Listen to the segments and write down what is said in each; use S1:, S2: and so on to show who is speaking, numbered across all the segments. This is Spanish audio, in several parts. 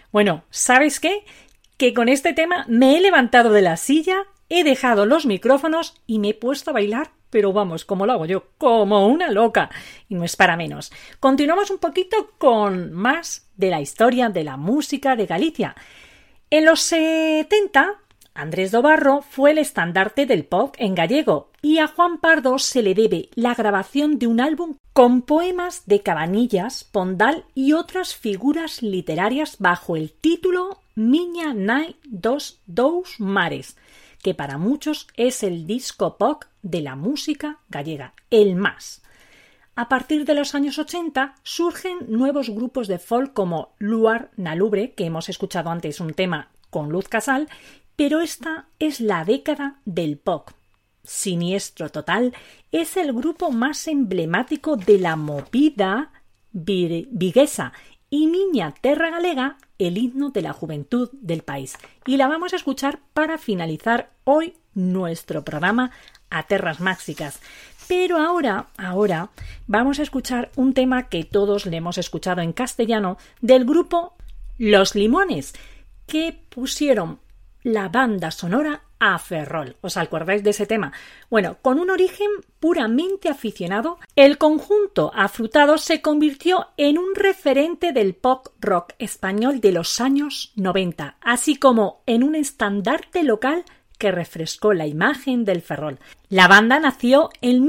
S1: Bueno, ¿sabes qué? Que con este tema me he levantado de la silla, he dejado los micrófonos y me he puesto a bailar, pero vamos, como lo hago yo, como una loca. Y no es para menos. Continuamos un poquito con más de la historia de la música de Galicia. En los 70, Andrés Dobarro fue el estandarte del pop en gallego y a Juan Pardo se le debe la grabación de un álbum con poemas de Cabanillas, Pondal y otras figuras literarias bajo el título Miña nai dos dous mares, que para muchos es el disco pop de la música gallega, el más. A partir de los años 80 surgen nuevos grupos de folk como Luar na Lubre, que hemos escuchado antes un tema con Luz Casal, pero esta es la década del pop. Siniestro Total es el grupo más emblemático de la movida viguesa y Miña Terra Galega el himno de la juventud del país. Y la vamos a escuchar para finalizar hoy nuestro programa A Terras Máxicas. Pero ahora vamos a escuchar un tema que todos le hemos escuchado en castellano del grupo Los Limones, que pusieron la banda sonora a Ferrol. ¿Os acordáis de ese tema? Bueno, con un origen puramente aficionado, el conjunto Afrutado se convirtió en un referente del pop rock español de los años 90, así como en un estandarte local que refrescó la imagen del Ferrol. La banda nació en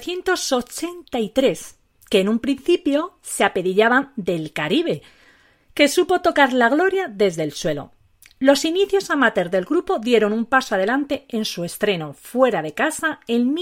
S1: 1983, que en un principio se apellidaban Del Caribe, que supo tocar la gloria desde el suelo. Los inicios amateur del grupo dieron un paso adelante en su estreno fuera de casa en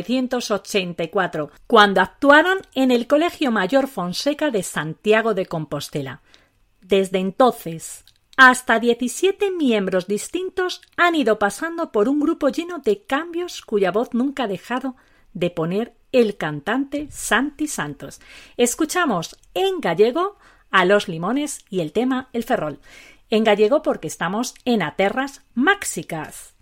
S1: 1984, cuando actuaron en el Colegio Mayor Fonseca de Santiago de Compostela. Desde entonces, hasta 17 miembros distintos han ido pasando por un grupo lleno de cambios cuya voz nunca ha dejado de poner el cantante Santi Santos. Escuchamos en gallego a Los Limones y el tema El Ferrol. En gallego porque estamos en A Terras Máxicas.